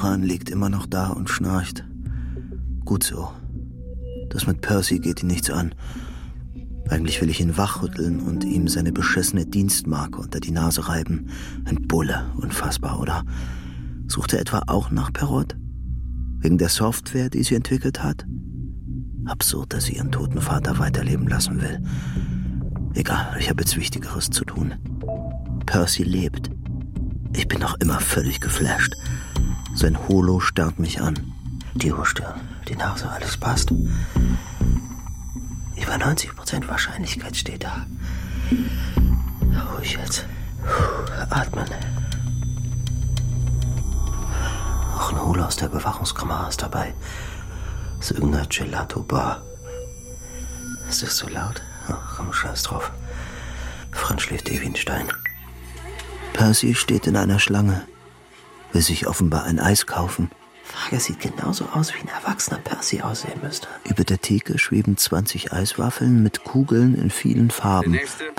Johann liegt immer noch da und schnarcht. Gut so. Das mit Percy geht ihn nichts an. Eigentlich will ich ihn wachrütteln und ihm seine beschissene Dienstmarke unter die Nase reiben. Ein Bulle, unfassbar, oder? Sucht er etwa auch nach Perrault? Wegen der Software, die sie entwickelt hat? Absurd, dass sie ihren toten Vater weiterleben lassen will. Egal, ich habe jetzt Wichtigeres zu tun. Percy lebt. Ich bin noch immer völlig geflasht. Sein Holo starrt mich an. Die Stirn, die Nase, alles passt. Über 90% Wahrscheinlichkeit steht da. Ruhig jetzt. Atmen. Auch ein Holo aus der Bewachungskamera ist dabei. Das ist irgendeine Gelato-Bar. Ist das so laut? Ach, komm, scheiß drauf. Franz schläft wie ein Stein. Percy steht in einer Schlange. Will sich offenbar ein Eis kaufen. Frage sieht genauso aus, wie ein erwachsener Percy aussehen müsste. Über der Theke schweben 20 Eiswaffeln mit Kugeln in vielen Farben.